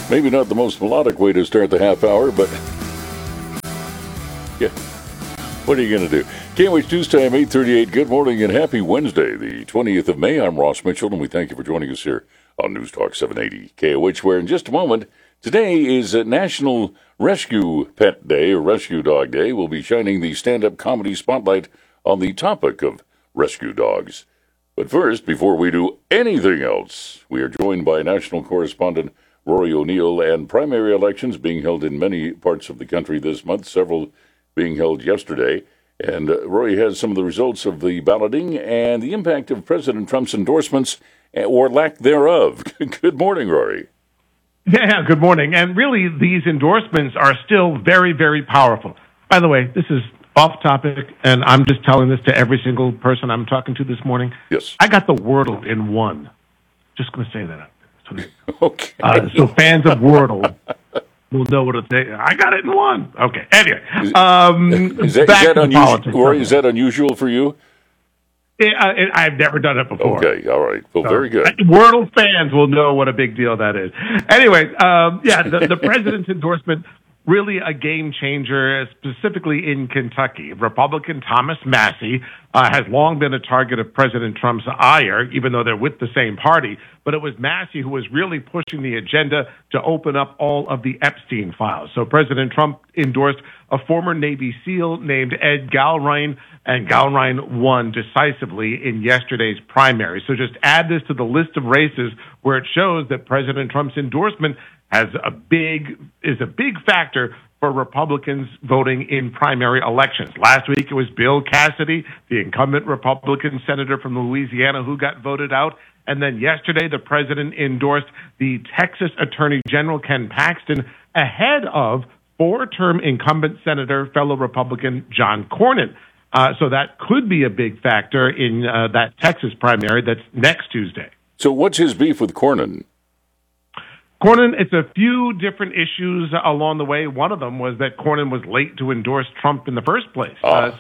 Maybe not the most melodic way to start the half hour, but yeah, what are you going to do? KOH News Time, 8:38. Good morning and happy Wednesday, the 20th of May. I'm Ross Mitchell, and we thank you for joining us here on News Talk 780 KOH, where in just a moment, today is National Rescue Pet Day, or Rescue Dog Day. We'll be shining the stand-up comedy spotlight on the topic of rescue dogs. But first, before we do anything else, we are joined by national correspondent Rory O'Neill, and primary elections being held in many parts of the country this month, several being held yesterday. And Rory has some of the results of the balloting and the impact of President Trump's endorsements, or lack thereof. Good morning, Rory. Yeah, good morning. And really, these endorsements are still very, very powerful. By the way, this is off topic, and I'm just telling this to every single person I'm talking to this morning. Yes. I got the Wordle in one. Just going to say that. Okay. So fans of Wordle will know what it's saying. I got it in one. Okay. Anyway. Is that unusual? Rory, is that unusual for you? I've never done it before. Okay, all right. Well, very good. Wordle fans will know what a big deal that is. Anyway, the president's endorsement, really a game changer, specifically in Kentucky. Republican Thomas Massie has long been a target of President Trump's ire, even though they're with the same party. But it was Massie who was really pushing the agenda to open up all of the Epstein files. So President Trump endorsed a former Navy SEAL named Ed Gallrein, and Gallrein won decisively in yesterday's primary. So just add this to the list of races where it shows that President Trump's endorsement is a big factor for Republicans voting in primary elections. Last week it was Bill Cassidy, the incumbent Republican senator from Louisiana, who got voted out. And then yesterday the president endorsed the Texas Attorney General Ken Paxton ahead of four-term incumbent senator, fellow Republican John Cornyn. So that could be a big factor in that Texas primary that's next Tuesday. So what's his beef with Cornyn? Cornyn, it's a few different issues along the way. One of them was that Cornyn was late to endorse Trump in the first place.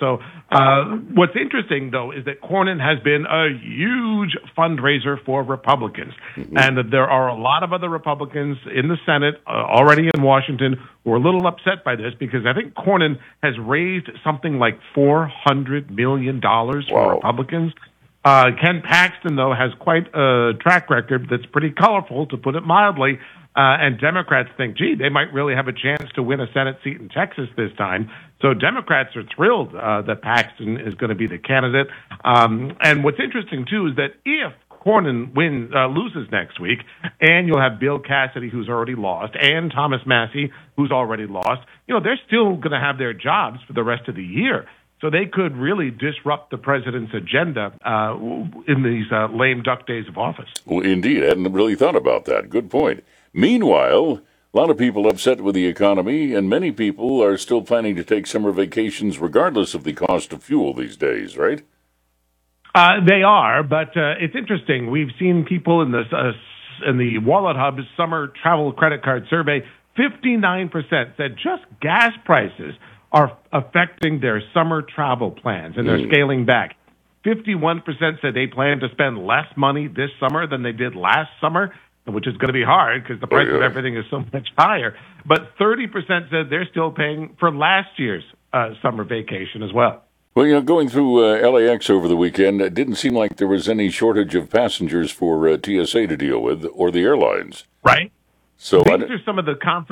What's interesting, though, is that Cornyn has been a huge fundraiser for Republicans. Mm-hmm. And that there are a lot of other Republicans in the Senate, already in Washington, who are a little upset by this because I think Cornyn has raised something like $400 million for Republicans. Ken Paxton, though, has quite a track record that's pretty colorful, to put it mildly, and Democrats think, gee, they might really have a chance to win a Senate seat in Texas this time. So Democrats are thrilled that Paxton is going to be the candidate. And what's interesting, too, is that if Cornyn loses next week, and you'll have Bill Cassidy, who's already lost, and Thomas Massie, who's already lost, they're still going to have their jobs for the rest of the year. So they could really disrupt the president's agenda in these lame duck days of office. Well, indeed. I hadn't really thought about that. Good point. Meanwhile, a lot of people upset with the economy, and many people are still planning to take summer vacations regardless of the cost of fuel these days, right? They are, but it's interesting. We've seen people in the Wallet Hub's summer travel credit card survey, 59% said just gas prices are affecting their summer travel plans, and they're scaling back. 51% said they plan to spend less money this summer than they did last summer, which is going to be hard because the price of everything is so much higher. But 30% said they're still paying for last year's summer vacation as well. Well, going through LAX over the weekend, it didn't seem like there was any shortage of passengers for TSA to deal with, or the airlines. Right. So these are some of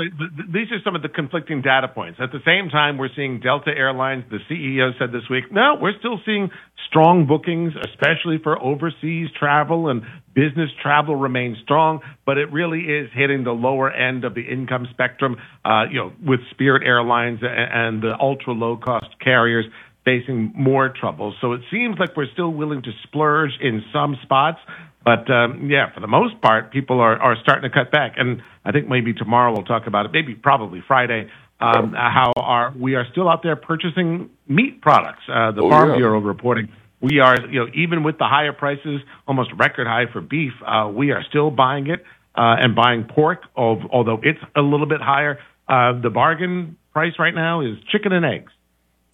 the conflicting data points. At the same time, we're seeing Delta Airlines, the CEO said this week, no, we're still seeing strong bookings, especially for overseas travel, and business travel remains strong, but it really is hitting the lower end of the income spectrum, with Spirit Airlines and the ultra-low-cost carriers facing more trouble. So it seems like we're still willing to splurge in some spots. But, for the most part, people are starting to cut back. And I think maybe tomorrow we'll talk about it, probably Friday, how we are still out there purchasing meat products. The Farm Bureau reporting we are, even with the higher prices, almost record high for beef, we are still buying it and buying pork, although it's a little bit higher. The bargain price right now is chicken and eggs.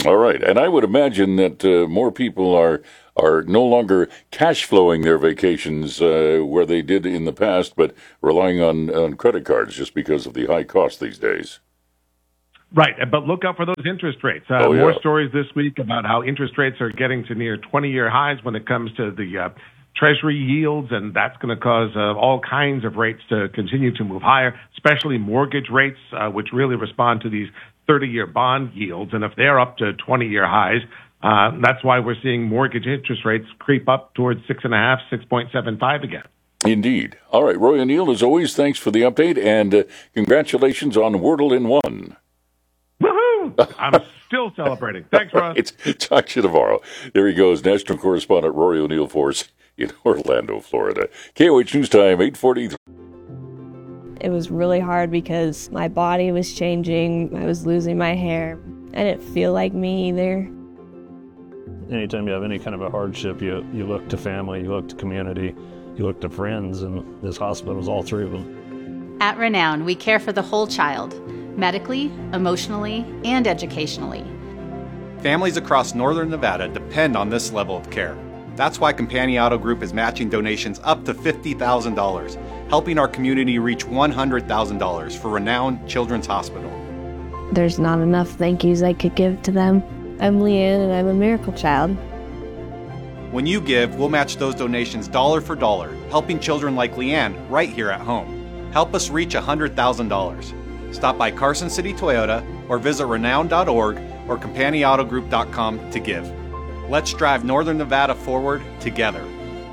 All right. And I would imagine that more people are no longer cash flowing their vacations where they did in the past, but relying on credit cards just because of the high cost these days. Right, but look out for those interest rates. More stories this week about how interest rates are getting to near 20-year highs when it comes to the Treasury yields, and that's going to cause all kinds of rates to continue to move higher, especially mortgage rates, which really respond to these 30-year bond yields. And if they're up to 20-year highs, that's why we're seeing mortgage interest rates creep up towards 6.5, 6.75 again. Indeed. All right, Roy O'Neill, as always, thanks for the update, and congratulations on Wordle in 1. Woohoo! I'm still celebrating. Thanks, Ross. Talk to you tomorrow. There he goes, national correspondent Roy O'Neill for us in Orlando, Florida. KOH News Time, 8:43. It was really hard because my body was changing. I was losing my hair. I didn't feel like me either. Anytime you have any kind of a hardship, you look to family, you look to community, you look to friends, and this hospital is all three of them. At Renown, we care for the whole child, medically, emotionally, and educationally. Families across northern Nevada depend on this level of care. That's why Companion Auto Group is matching donations up to $50,000, helping our community reach $100,000 for Renown Children's Hospital. There's not enough thank yous I could give to them. I'm Leanne, and I'm a miracle child. When you give, we'll match those donations dollar for dollar, helping children like Leanne right here at home. Help us reach $100,000. Stop by Carson City Toyota or visit renown.org or companiautogroup.com to give. Let's drive Northern Nevada forward together.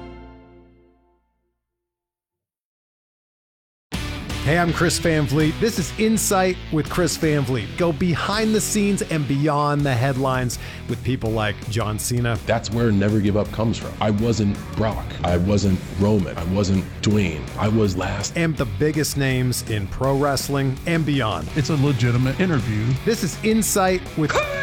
Hey, I'm Chris Van Vliet. This is Insight with Chris Van Vliet. Go behind the scenes and beyond the headlines with people like John Cena. That's where Never Give Up comes from. I wasn't Brock. I wasn't Roman. I wasn't Dwayne. I was last. And the biggest names in pro wrestling and beyond. It's a legitimate interview. This is Insight with Chris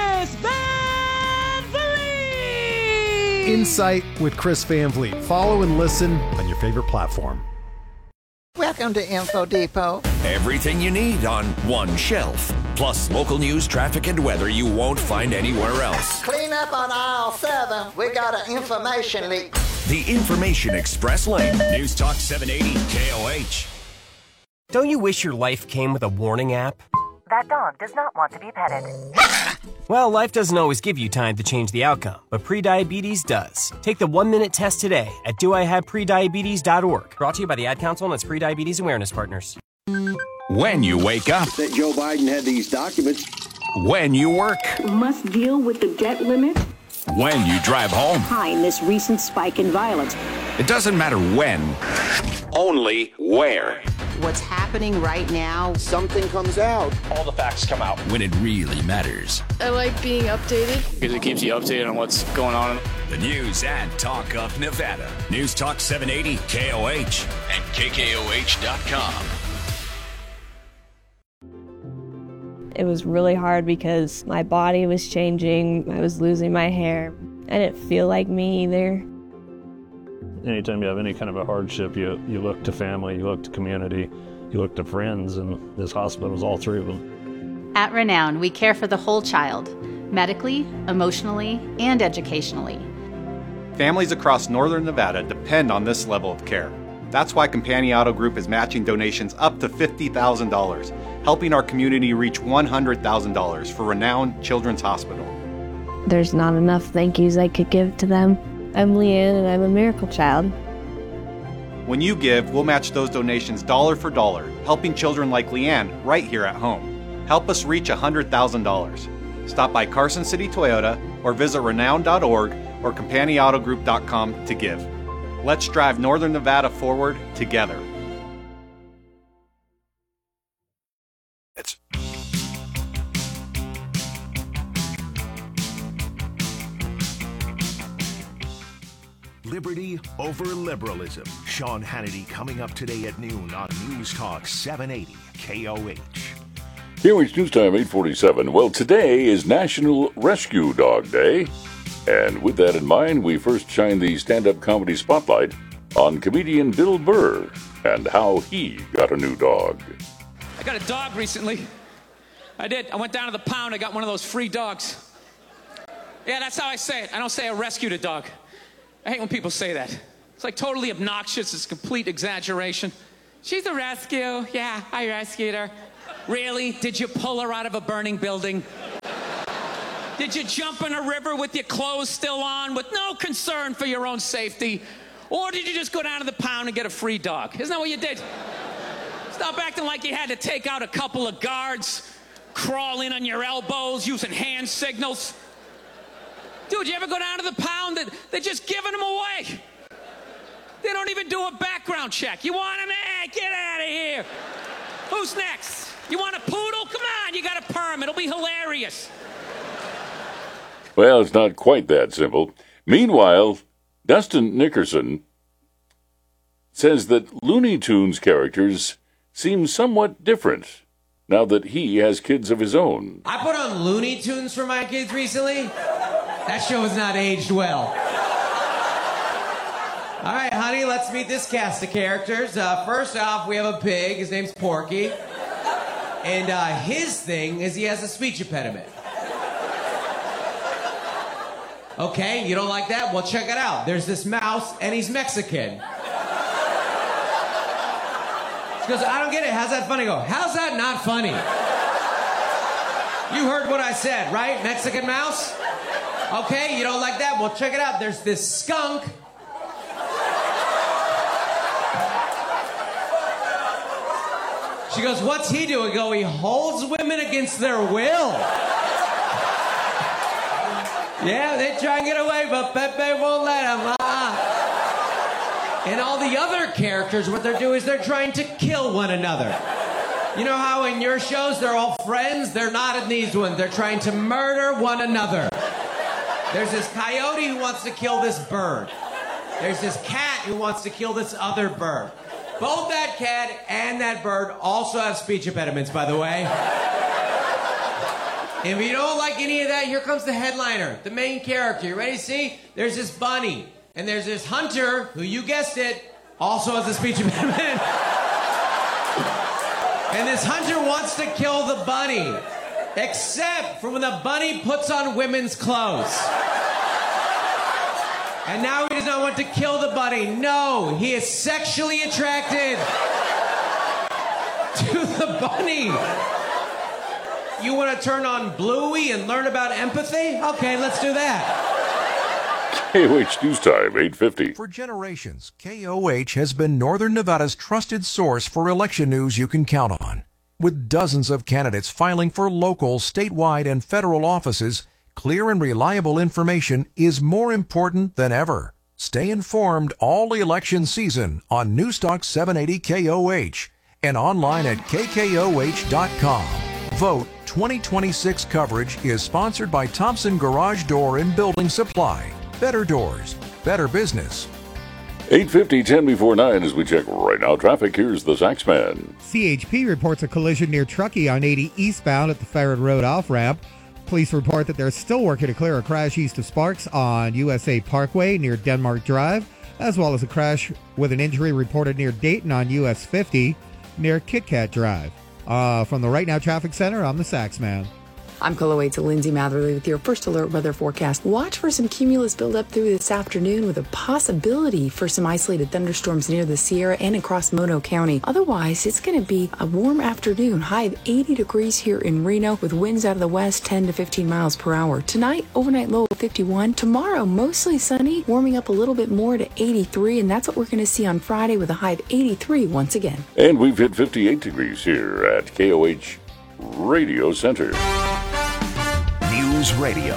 Van Vliet. Insight with Chris Van Vliet. Follow and listen on your favorite platform. Welcome to Info Depot. Everything you need on one shelf. Plus local news, traffic, and weather you won't find anywhere else. Clean up on aisle 7. We got an information leak. The Information Express Lane. News Talk 780 KOH. Don't you wish your life came with a warning app? That dog does not want to be petted. Well, life doesn't always give you time to change the outcome, but prediabetes does. Take the 1-minute test today at doihaveprediabetes.org. Brought to you by the Ad Council and its Prediabetes Awareness Partners. When you wake up. That Joe Biden had these documents. When you work. Must deal with the debt limit. When you drive home. Behind this recent spike in violence. It doesn't matter when, only where. What's happening right now, something comes out. All the facts come out. When it really matters. I like being updated. Because it keeps you updated on what's going on. The news and talk of Nevada. News Talk 780 KOH and KKOH.com. It was really hard because my body was changing. I was losing my hair. I didn't feel like me either. Anytime you have any kind of a hardship, you look to family, you look to community, you look to friends, and this hospital is all three of them. At Renown, we care for the whole child, medically, emotionally, and educationally. Families across northern Nevada depend on this level of care. That's why Companion Auto Group is matching donations up to $50,000, helping our community reach $100,000 for Renown Children's Hospital. There's not enough thank yous I could give to them. I'm Leanne, and I'm a miracle child. When you give, we'll match those donations dollar for dollar, helping children like Leanne right here at home. Help us reach $100,000. Stop by Carson City Toyota or visit renown.org or companiautogroup.com to give. Let's drive Northern Nevada forward together. Liberty over liberalism. Sean Hannity coming up today at noon on News Talk 780 KOH. KOH News Time, 8:47. Well, today is National Rescue Dog Day. And with that in mind, we first shine the stand-up comedy spotlight on comedian Bill Burr and how he got a new dog. I got a dog recently. I did. I went down to the pound. I got one of those free dogs. Yeah, that's how I say it. I don't say I rescued a dog. I hate when people say that. It's like totally obnoxious. It's complete exaggeration. She's a rescue. Yeah, I rescued her. Really? Did you pull her out of a burning building? Did you jump in a river with your clothes still on with no concern for your own safety? Or did you just go down to the pound and get a free dog? Isn't that what you did? Stop acting like you had to take out a couple of guards, crawl in on your elbows using hand signals. Dude, you ever go down to the pound? They're just giving them away. They don't even do a background check. You want him? Hey, get out of here. Who's next? You want a poodle? Come on, you got a perm. It'll be hilarious. Well, it's not quite that simple. Meanwhile, Dustin Nickerson says that Looney Tunes characters seem somewhat different now that he has kids of his own. I put on Looney Tunes for my kids recently. That show has not aged well. All right, honey, let's meet this cast of characters. First off, we have a pig. His name's Porky. And his thing is he has a speech impediment. Okay, you don't like that? Well, check it out. There's this mouse, and he's Mexican. She goes, I don't get it. How's that funny? I go, how's that not funny? You heard what I said, right? Mexican mouse? Okay, you don't like that? Well, check it out. There's this skunk. She goes, what's he doing? I go, he holds women against their will. Yeah, they try and get away, but Pepe won't let them. And all the other characters, what they're doing is they're trying to kill one another. You know how in your shows they're all friends? They're not in these ones. They're trying to murder one another. There's this coyote who wants to kill this bird. There's this cat who wants to kill this other bird. Both that cat and that bird also have speech impediments, by the way. If you don't like any of that, here comes the headliner, the main character. You ready to see? There's this bunny, and there's this hunter, who, you guessed it, also has a speech impediment. And this hunter wants to kill the bunny, except for when the bunny puts on women's clothes. And now he does not want to kill the bunny. No, he is sexually attracted to the bunny. You want to turn on Bluey and learn about empathy? Okay, let's do that. KOH News Time, 8:50. For generations, KOH has been Northern Nevada's trusted source for election news you can count on. With dozens of candidates filing for local, statewide, and federal offices, clear and reliable information is more important than ever. Stay informed all election season on Newstalk 780 KOH and online at KKOH.com. Vote 2026 coverage is sponsored by Thompson Garage Door and Building Supply. Better doors, better business. 8:50, 10 before 9 as we check right now. Traffic, here's the Saxman. CHP reports a collision near Truckee on 80 eastbound at the Ferret Road off-ramp. Police report that they're still working to clear a crash east of Sparks on USA Parkway near Denmark Drive, as well as a crash with an injury reported near Dayton on US 50 near Kit Kat Drive. From the Right Now Traffic Center, I'm the Saxman. I'm Coloway to Lindsay Matherly with your first alert weather forecast. Watch for some cumulus buildup through this afternoon with a possibility for some isolated thunderstorms near the Sierra and across Mono County. Otherwise, it's going to be a warm afternoon. High of 80 degrees here in Reno with winds out of the west 10 to 15 miles per hour. Tonight, overnight low of 51. Tomorrow, mostly sunny, warming up a little bit more to 83. And that's what we're going to see on Friday with a high of 83 once again. And we've hit 58 degrees here at KOH Radio Center. News Radio,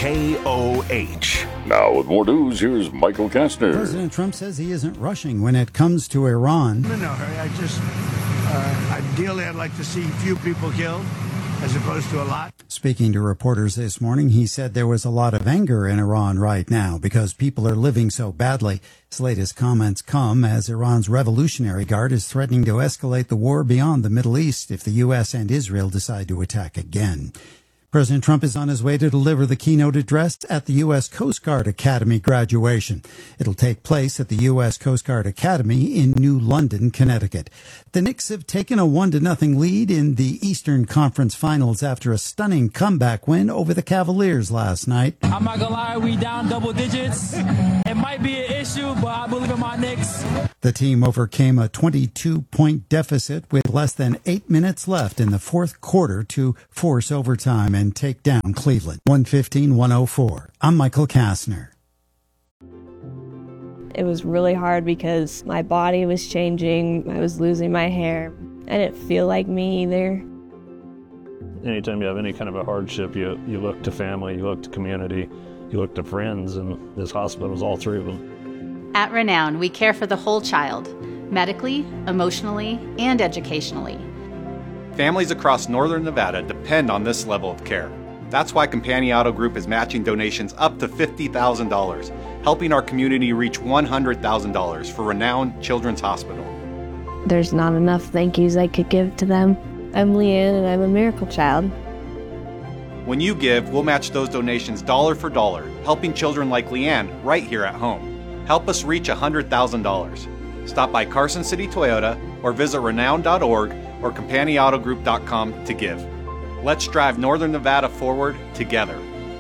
KOH. Now with more news, here's Michael Kastner. President Trump says he isn't rushing when it comes to Iran. I'm in no hurry. Ideally, I'd like to see few people killed as opposed to a lot. Speaking to reporters this morning, he said there was a lot of anger in Iran right now because people are living so badly. His latest comments come as Iran's Revolutionary Guard is threatening to escalate the war beyond the Middle East if the U.S. and Israel decide to attack again. President Trump is on his way to deliver the keynote address at the U.S. Coast Guard Academy graduation. It'll take place at the U.S. Coast Guard Academy in New London, Connecticut. The Knicks have taken a 1-0 lead in the Eastern Conference Finals after a stunning comeback win over the Cavaliers last night. I'm not gonna lie, we down double digits. It might be an issue, but I believe in my Knicks. The team overcame a 22-point deficit with less than 8 minutes left in the fourth quarter to force overtime and take down Cleveland. 115-104. I'm Michael Kastner. It was really hard because my body was changing. I was losing my hair. I didn't feel like me either. Anytime you have any kind of a hardship, you look to family, you look to community, you look to friends, and this hospital was all three of them. At Renown, we care for the whole child, medically, emotionally, and educationally. Families across northern Nevada depend on this level of care. That's why Companion Auto Group is matching donations up to $50,000, helping our community reach $100,000 for Renown Children's Hospital. There's not enough thank yous I could give to them. I'm Leanne and I'm a miracle child. When you give, we'll match those donations dollar for dollar, helping children like Leanne right here at home. Help us reach $100,000. Stop by Carson City Toyota or visit renown.org or CompanionAutoGroup.com to give. Let's drive Northern Nevada forward together.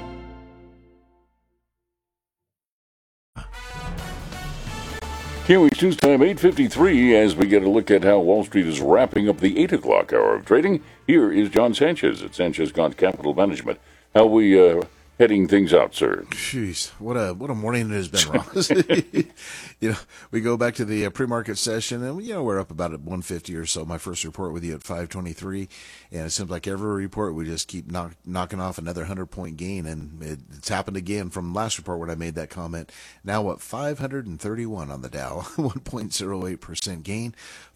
KOH News Time 8:53 as we get a look at how Wall Street is wrapping up the 8 o'clock hour of trading. Here is John Sanchez at Sanchez Gaunt Capital Management. How we heading things out, sir? Jeez, what a morning it has been, Ross. We go back to the pre-market session, and we're up about at 150 or so. My first report with you at 523, and it seems like every report we just keep knocking off another 100-point gain, and it's happened again from last report when I made that comment. Now what? 531 on the Dow, 1.08% gain,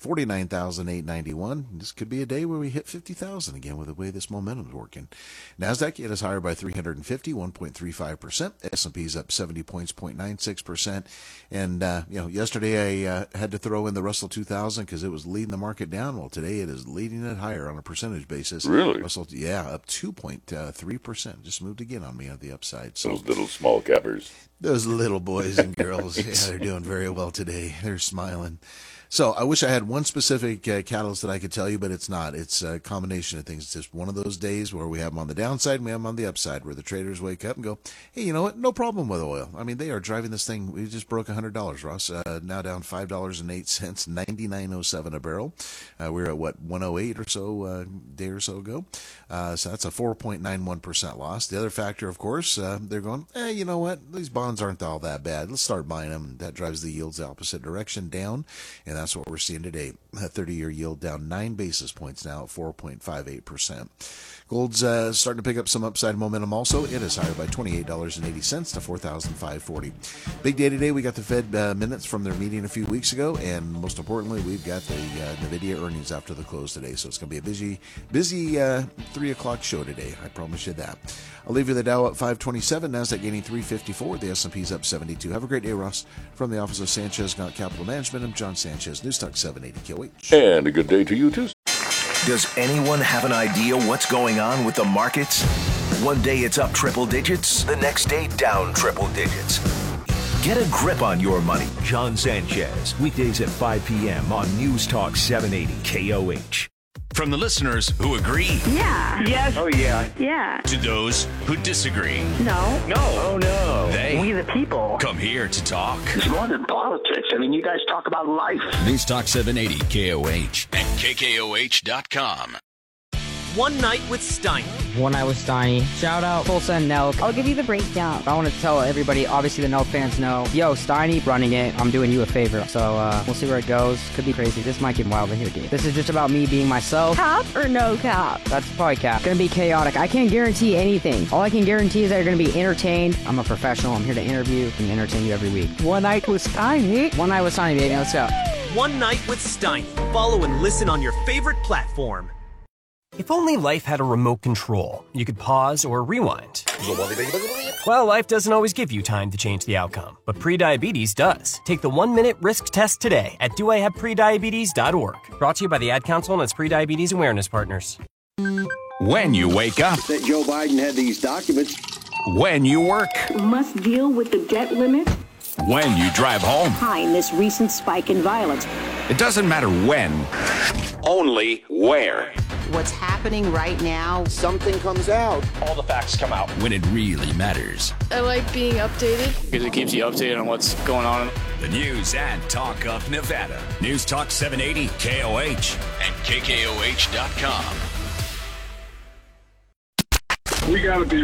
49,891. This could be a day where we hit 50,000 again with the way this momentum is working. Nasdaq it is higher by 350, 1.35%. S&P's up 70 points, 0.96%, and yesterday I had to throw in the Russell 2000 because it was leading the market down. Well, today it is leading it higher on a percentage basis. Really? Russell, up 2.3%. Just moved again on me on the upside. So those little small cappers. Those little boys and girls, they're doing very well today. They're smiling. So I wish I had one specific catalyst that I could tell you, but it's not. It's a combination of things. It's just one of those days where we have them on the downside and we have them on the upside, where the traders wake up and go, hey, you know what? No problem with oil. I mean, they are driving this thing. We just broke $100, Ross. Now down $5.08, 99.07 a barrel. We're at, 108 or so a day or so ago. So that's a 4.91% loss. The other factor, of course, they're going, you know what? These bonds aren't all that bad. Let's start buying them. That drives the yields the opposite direction down, and that's what we're seeing today. A 30-year yield down 9 basis points now at 4.58%. Gold's starting to pick up some upside momentum also. It is higher by $28.80 to $4,540. Big day today. We got the Fed minutes from their meeting a few weeks ago, and most importantly, we've got the NVIDIA earnings after the close today. So it's going to be a busy 3 o'clock show today. I promise you that. I'll leave you the Dow at 527, Nasdaq gaining 354, the S&P's up 72. Have a great day, Ross. From the office of Sanchez Gaunt Capital Management, I'm John Sanchez, News Talk 780 KOH. And a good day to you, too. Does anyone have an idea what's going on with the markets? One day it's up triple digits, the next day down triple digits. Get a grip on your money. John Sanchez, weekdays at 5 p.m. on News Talk 780 KOH. From the listeners who agree. Yeah. Yes. Oh, yeah. Yeah. To those who disagree. No. No. Oh, no. They. We the people. Come here to talk. It's more than politics. I mean, you guys talk about life. News Talk 780 KOH and KKOH.com. One Night with Steiny. One Night with Steiny. Shout out Tulsa and Nelk. I'll give you the breakdown. I want to tell everybody, obviously the Nelk fans know, yo, Steiny running it. I'm doing you a favor. So we'll see where it goes. Could be crazy. This might get wild in here, dude. This is just about me being myself. Cap or no cap? That's probably cap. Gonna be chaotic. I can't guarantee anything. All I can guarantee is that you're gonna be entertained. I'm a professional. I'm here to interview and entertain you every week. One Night with Steiny. One Night with Steiny, baby. Let's go. One Night with Steiny. Follow and listen on your favorite platform. If only life had a remote control, you could pause or rewind. Well, life doesn't always give you time to change the outcome, but prediabetes does. Take the 1-minute risk test today at doihaveprediabetes.org. Brought to you by the Ad Council and its prediabetes awareness partners. When you wake up. That Joe Biden had these documents. When you work. Must deal with the debt limit. When you drive home. Behind this recent spike in violence. It doesn't matter when, only where. What's happening right now, something comes out. All the facts come out. When it really matters. I like being updated. Because it keeps you updated on what's going on. The news and talk of Nevada. News Talk 780 KOH and KKOH.com. We got to be